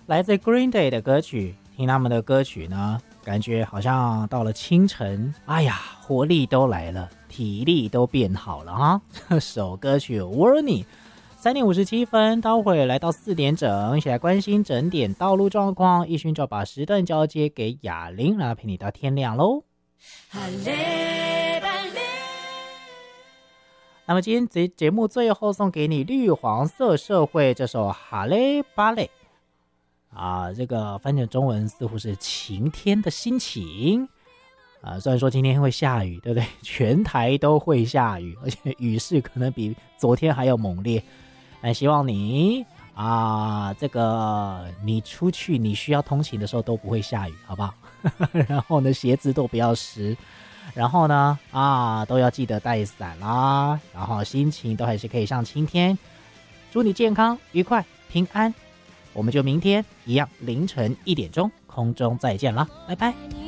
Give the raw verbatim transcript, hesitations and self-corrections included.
来自 Green Day 的歌曲，听他们的歌曲呢，感觉好像到了清晨，哎呀，活力都来了，体力都变好了哈。这首歌曲 Warning， 三点五十七分，待会来到四点整，一起来关心整点道路状况。一勋就把时段交接给雅玲，来陪你到天亮喽。那么今天节目最后送给你绿黄色社会这首哈雷巴雷啊，这个翻成中文似乎是晴天的心情啊。虽然说今天会下雨，对不对？全台都会下雨，而且雨势可能比昨天还要猛烈。但希望你啊，这个你出去你需要通勤的时候都不会下雨，好不好？然后呢，鞋子都不要湿。然后呢，啊，都要记得带伞啦，然后心情都还是可以像晴天。祝你健康、愉快、平安。我们就明天一样凌晨一点钟空中再见啦，拜拜。